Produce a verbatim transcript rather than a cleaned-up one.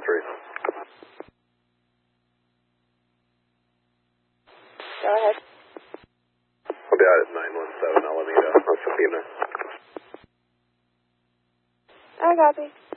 three. Go ahead. I'll be out at nine one seven Alameda on Sabina. I copy.